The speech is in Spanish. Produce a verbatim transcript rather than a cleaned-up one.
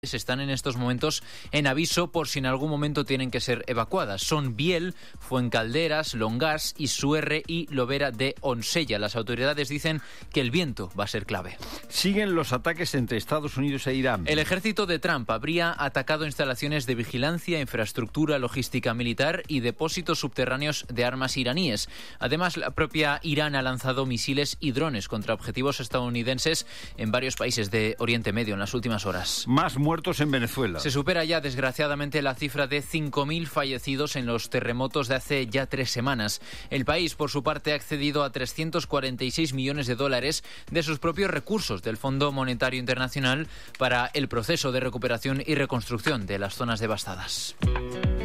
ciudades están en estos momentos en aviso por si en algún momento tienen que ser evacuadas. Son Biel, Fuencalderas, Longás, Isuerre y Lobera de Onsella. Las autoridades dicen que el viento va a ser clave. Siguen los ataques entre Estados Unidos e Irán. El ejército de Trump habría atacado instalaciones de vigilancia, infraestructura, logística militar y depósitos subterráneos de armas iraníes. Además, la propia Irán ha lanzado misiles y drones contra objetivos estadounidenses en varios países de Oriente Medio en las últimas horas. Más muertos en Venezuela. Se supera ya, desgraciadamente, la cifra de cinco mil fallecidos en los terremotos de hace ya tres semanas. El país, por su parte, ha accedido a trescientos cuarenta y seis millones de dólares de sus propios recursos del Fondo Monetario Internacional para el proceso de recuperación y reconstrucción de las zonas devastadas.